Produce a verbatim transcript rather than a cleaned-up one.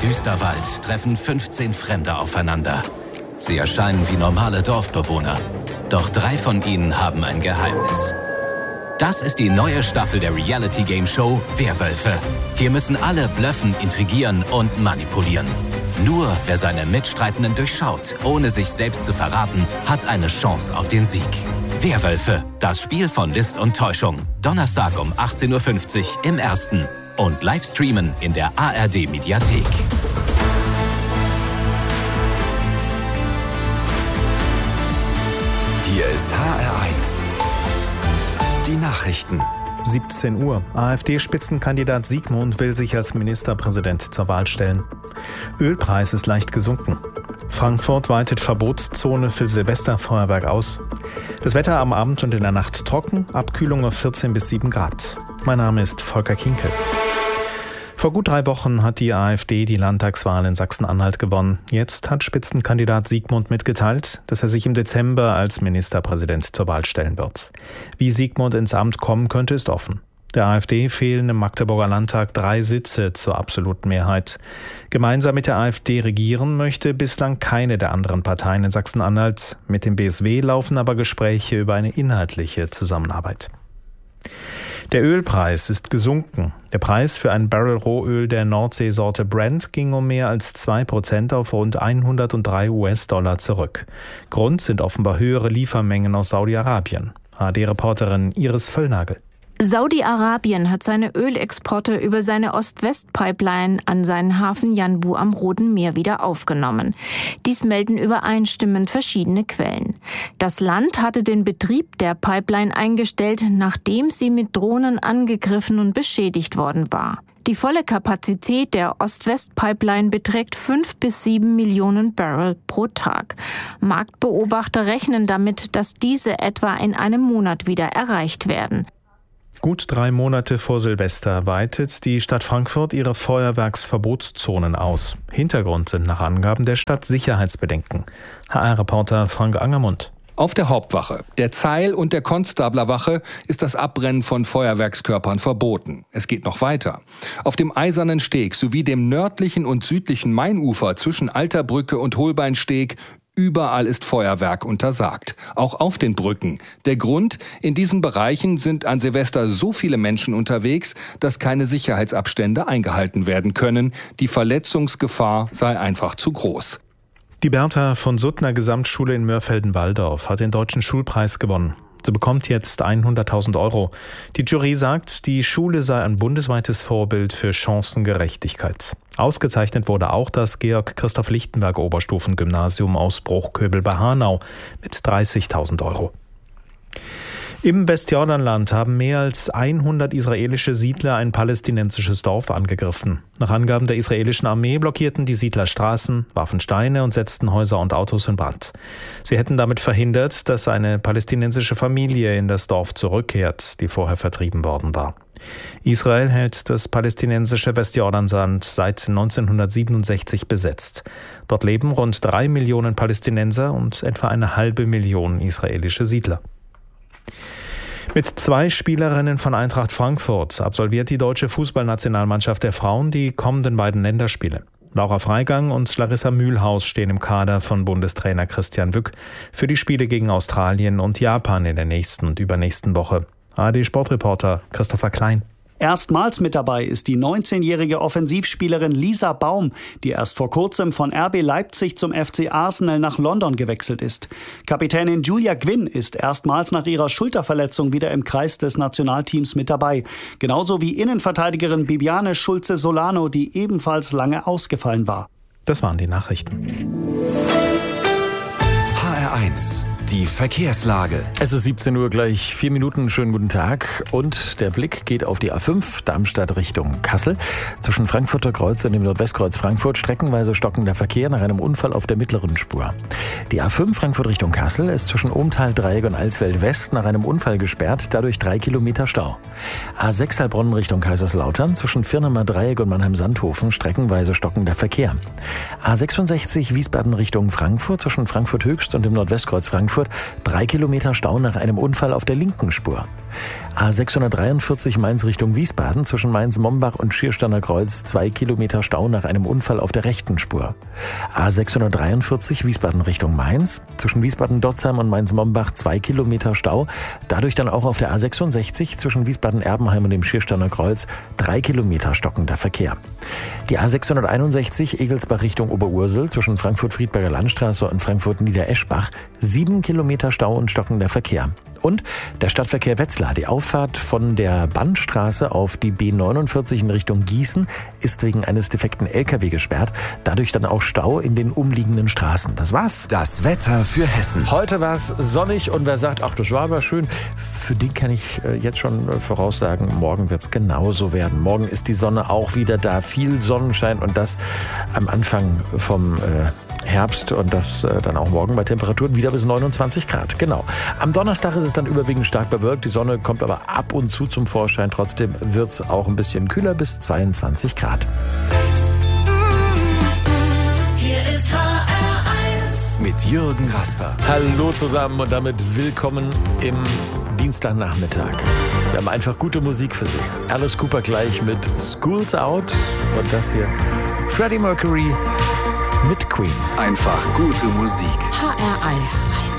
Düsterwald treffen fünfzehn Fremde aufeinander. Sie erscheinen wie normale Dorfbewohner. Doch drei von ihnen haben ein Geheimnis. Das ist die neue Staffel der Reality-Game-Show Werwölfe. Hier müssen alle blöffen, intrigieren und manipulieren. Nur wer seine Mitstreitenden durchschaut, ohne sich selbst zu verraten, hat eine Chance auf den Sieg. Werwölfe, das Spiel von List und Täuschung. Donnerstag um achtzehn Uhr fünfzig im Ersten. Und live streamen in der A R D-Mediathek. Hier ist H R eins. Die Nachrichten. siebzehn Uhr. AfD-Spitzenkandidat Siegmund will sich als Ministerpräsident zur Wahl stellen. Ölpreis ist leicht gesunken. Frankfurt weitet Verbotszone für Silvesterfeuerwerk aus. Das Wetter am Abend und in der Nacht trocken, Abkühlung auf vierzehn bis sieben Grad. Mein Name ist Volker Kinkel. Vor gut drei Wochen hat die AfD die Landtagswahl in Sachsen-Anhalt gewonnen. Jetzt hat Spitzenkandidat Siegmund mitgeteilt, dass er sich im Dezember als Ministerpräsident zur Wahl stellen wird. Wie Siegmund ins Amt kommen könnte, ist offen. Der AfD fehlen im Magdeburger Landtag drei Sitze zur absoluten Mehrheit. Gemeinsam mit der AfD regieren möchte bislang keine der anderen Parteien in Sachsen-Anhalt. Mit dem B S W laufen aber Gespräche über eine inhaltliche Zusammenarbeit. Der Ölpreis ist gesunken. Der Preis für ein Barrel Rohöl der Nordseesorte Brent ging um mehr als zwei Prozent auf rund hundertdrei US-Dollar zurück. Grund sind offenbar höhere Liefermengen aus Saudi-Arabien. A R D-Reporterin Iris Völlnagel. Saudi-Arabien hat seine Ölexporte über seine Ost-West-Pipeline an seinen Hafen Yanbu am Roten Meer wieder aufgenommen. Dies melden übereinstimmend verschiedene Quellen. Das Land hatte den Betrieb der Pipeline eingestellt, nachdem sie mit Drohnen angegriffen und beschädigt worden war. Die volle Kapazität der Ost-West-Pipeline beträgt fünf bis sieben Millionen Barrel pro Tag. Marktbeobachter rechnen damit, dass diese etwa in einem Monat wieder erreicht werden. Gut drei Monate vor Silvester weitet die Stadt Frankfurt ihre Feuerwerksverbotszonen aus. Hintergrund sind nach Angaben der Stadt Sicherheitsbedenken. H R-Reporter Frank Angermund. Auf der Hauptwache, der Zeil- und der Konstablerwache ist das Abbrennen von Feuerwerkskörpern verboten. Es geht noch weiter. Auf dem Eisernen Steg sowie dem nördlichen und südlichen Mainufer zwischen Alterbrücke und Holbeinsteg überall ist Feuerwerk untersagt, auch auf den Brücken. Der Grund, in diesen Bereichen sind an Silvester so viele Menschen unterwegs, dass keine Sicherheitsabstände eingehalten werden können. Die Verletzungsgefahr sei einfach zu groß. Die Bertha von Suttner Gesamtschule in Mörfelden-Walldorf hat den Deutschen Schulpreis gewonnen. Sie bekommt jetzt hunderttausend Euro. Die Jury sagt, die Schule sei ein bundesweites Vorbild für Chancengerechtigkeit. Ausgezeichnet wurde auch das Georg-Christoph-Lichtenberg-Oberstufengymnasium aus Bruchköbel bei Hanau mit dreißigtausend Euro. Im Westjordanland haben mehr als hundert israelische Siedler ein palästinensisches Dorf angegriffen. Nach Angaben der israelischen Armee blockierten die Siedler Straßen, warfen Steine und setzten Häuser und Autos in Brand. Sie hätten damit verhindert, dass eine palästinensische Familie in das Dorf zurückkehrt, die vorher vertrieben worden war. Israel hält das palästinensische Westjordanland seit neunzehnhundertsiebenundsechzig besetzt. Dort leben rund drei Millionen Palästinenser und etwa eine halbe Million israelische Siedler. Mit zwei Spielerinnen von Eintracht Frankfurt absolviert die deutsche Fußballnationalmannschaft der Frauen die kommenden beiden Länderspiele. Laura Freigang und Larissa Mühlhaus stehen im Kader von Bundestrainer Christian Wück für die Spiele gegen Australien und Japan in der nächsten und übernächsten Woche. A R D-Sportreporter Christopher Klein. Erstmals mit dabei ist die neunzehnjährige Offensivspielerin Lisa Baum, die erst vor kurzem von R B Leipzig zum F C Arsenal nach London gewechselt ist. Kapitänin Julia Gwynn ist erstmals nach ihrer Schulterverletzung wieder im Kreis des Nationalteams mit dabei. Genauso wie Innenverteidigerin Bibiane Schulze-Solano, die ebenfalls lange ausgefallen war. Das waren die Nachrichten. H R eins. Die Verkehrslage. Es ist siebzehn Uhr, gleich vier Minuten. Schönen guten Tag. Und der Blick geht auf die A fünf, Darmstadt Richtung Kassel. Zwischen Frankfurter Kreuz und dem Nordwestkreuz Frankfurt streckenweise stockender Verkehr nach einem Unfall auf der mittleren Spur. Die A fünf Frankfurt Richtung Kassel ist zwischen Ohmtal, Dreieck und Alsfeld West nach einem Unfall gesperrt, dadurch drei Kilometer Stau. A sechs Heilbronn Richtung Kaiserslautern zwischen Firnemer Dreieck und Mannheim-Sandhofen streckenweise stockender Verkehr. A sechsundsechzig Wiesbaden Richtung Frankfurt zwischen Frankfurt Höchst und dem Nordwestkreuz Frankfurt Frankfurt, drei Kilometer Stau nach einem Unfall auf der linken Spur. A sechshundertdreiundvierzig Mainz Richtung Wiesbaden zwischen Mainz-Mombach und Schiersteiner Kreuz, zwei Kilometer Stau nach einem Unfall auf der rechten Spur. A sechshundertdreiundvierzig Wiesbaden Richtung Mainz zwischen Wiesbaden-Dotzheim und Mainz-Mombach, zwei Kilometer Stau. Dadurch dann auch auf der A sechsundsechzig zwischen Wiesbaden-Erbenheim und dem Schiersteiner Kreuz, drei Kilometer stockender Verkehr. Die A sechshunderteinundsechzig Egelsbach Richtung Oberursel zwischen Frankfurt-Friedberger Landstraße und Frankfurt-Niedereschbach, sieben Kilometer Stau und stockender Verkehr. Und der Stadtverkehr Wetzlar, die Auffahrt von der Bandstraße auf die B neunundvierzig in Richtung Gießen ist wegen eines defekten L K W gesperrt. Dadurch dann auch Stau in den umliegenden Straßen. Das war's. Das Wetter für Hessen. Heute war es sonnig und wer sagt, ach, das war aber schön, für den kann ich jetzt schon voraussagen, morgen wird's genauso werden. Morgen ist die Sonne auch wieder da, viel Sonnenschein und das am Anfang vom äh, Herbst und das äh, dann auch morgen bei Temperaturen wieder bis neunundzwanzig Grad. Genau. Am Donnerstag ist es dann überwiegend stark bewölkt. Die Sonne kommt aber ab und zu zum Vorschein. Trotzdem wird es auch ein bisschen kühler bis zweiundzwanzig Grad. Hier ist H R eins mit Jürgen Rasper. Hallo zusammen und damit willkommen im Dienstagnachmittag. Wir haben einfach gute Musik für Sie. Alice Cooper gleich mit School's Out und das hier Freddie Mercury mit Queen. Einfach gute Musik. H R eins